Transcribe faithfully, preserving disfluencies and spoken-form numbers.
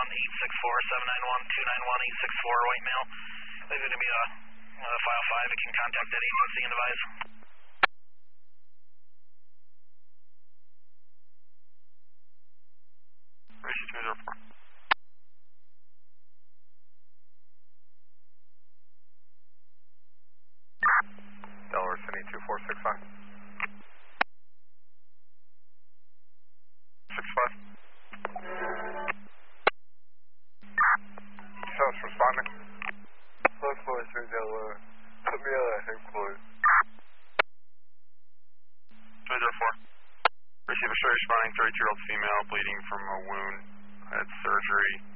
eight six four, seven nine one, two nine one, eight six four, white male. There's going to be a, a file five. It can contact that agency and advise. Ratio two zero four. Delaware City two four six five. Six five. South responding. Plus four three Delaware. Put me on that headquarters. two zero four. Receive a straight responding thirty-two year old female bleeding from a wound. Had surgery.